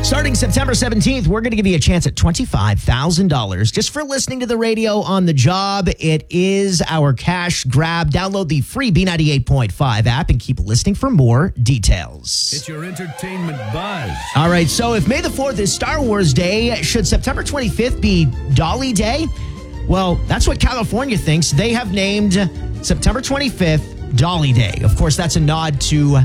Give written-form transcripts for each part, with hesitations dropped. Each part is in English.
Starting September 17th, we're going to give you a chance at $25,000 just for listening to the radio on the job. It is our cash grab. Download the free B98.5 app and keep listening for more details. It's your entertainment buzz. All right, so if May the 4th is Star Wars Day, should September 25th be Dolly Day? Well, that's what California thinks. They have named September 25th Dolly Day. Of course, that's a nod to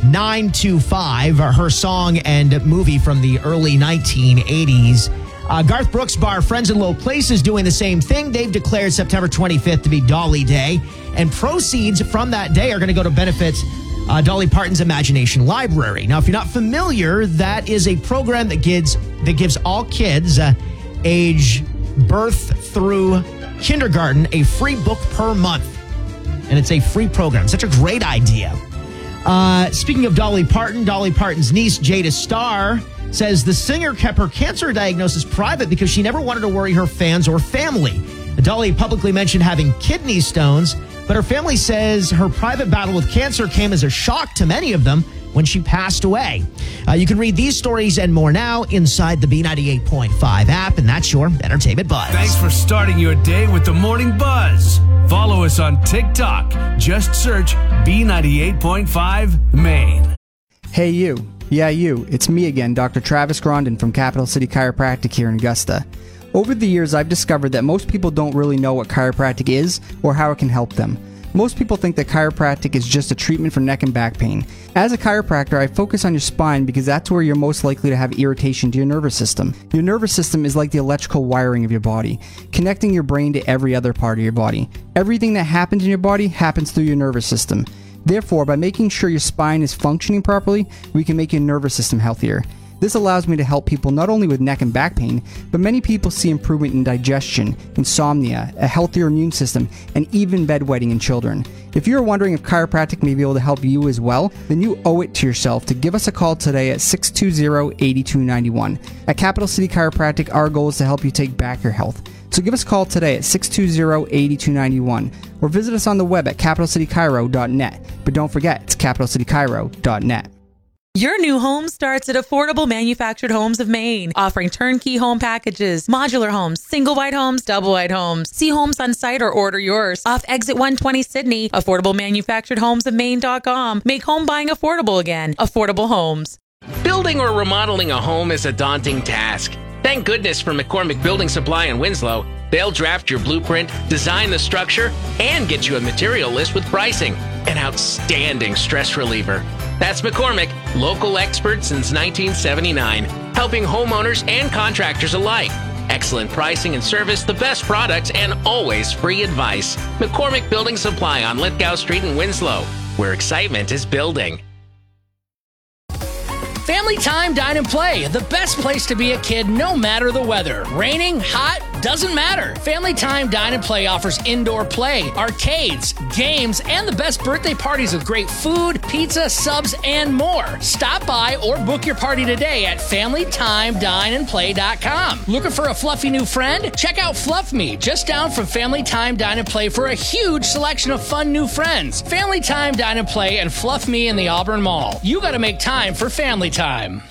925, her song and movie from the early 1980s. Garth Brooks' bar Friends in Low Places doing the same thing. They've declared September 25th to be Dolly Day, and proceeds from that day are going to go to benefit Dolly Parton's Imagination Library. Now, if you're not familiar, that is a program that gives all kids age birth through kindergarten a free book per month, and it's a free program. Such a great idea. Speaking of Dolly Parton's niece, Jada Starr, says the singer kept her cancer diagnosis private because she never wanted to worry her fans or family. Dolly publicly mentioned having kidney stones, but her family says her private battle with cancer came as a shock to many of them when she passed away. You can read these stories and more now inside the B98.5 app, and that's your Entertainment Buzz. Thanks for starting your day with the Morning Buzz. Follow us on TikTok. Just search B98.5 Maine. Hey, you. Yeah, you. It's me again, Dr. Travis Grondin from Capital City Chiropractic here in Augusta. Over the years, I've discovered that most people don't really know what chiropractic is or how it can help them. Most people think that chiropractic is just a treatment for neck and back pain. As a chiropractor, I focus on your spine because that's where you're most likely to have irritation to your nervous system. Your nervous system is like the electrical wiring of your body, connecting your brain to every other part of your body. Everything that happens in your body happens through your nervous system. Therefore, by making sure your spine is functioning properly, we can make your nervous system healthier. This allows me to help people not only with neck and back pain, but many people see improvement in digestion, insomnia, a healthier immune system, and even bedwetting in children. If you're wondering if chiropractic may be able to help you as well, then you owe it to yourself to give us a call today at 620-8291. At Capital City Chiropractic, our goal is to help you take back your health. So give us a call today at 620-8291 or visit us on the web at capitalcitychiro.net. But don't forget, it's capitalcitychiro.net. Your new home starts at Affordable Manufactured Homes of Maine, offering turnkey home packages, modular homes, single wide homes, double wide homes. See homes on site or order yours. Off Exit 120 Sydney, AffordableManufacturedHomesofMaine.com. Make home buying affordable again. Affordable Homes. Building or remodeling a home is a daunting task. Thank goodness for McCormick Building Supply in Winslow. They'll draft your blueprint, design the structure, and get you a material list with pricing. An outstanding stress reliever. That's McCormick, local expert since 1979, helping homeowners and contractors alike. Excellent pricing and service, the best products, and always free advice. McCormick Building Supply on Lithgow Street in Winslow, where excitement is building. Family Time Dine and Play, the best place to be a kid no matter the weather. Raining, hot, doesn't matter. Family Time Dine and Play offers indoor play, arcades, games, and the best birthday parties with great food, pizza, subs, and more. Stop by or book your party today at FamilyTimeDineAndPlay.com. Looking for a fluffy new friend? Check out Fluff Me, just down from Family Time Dine and Play for a huge selection of fun new friends. Family Time Dine and Play and Fluff Me in the Auburn Mall. You gotta make time for family time.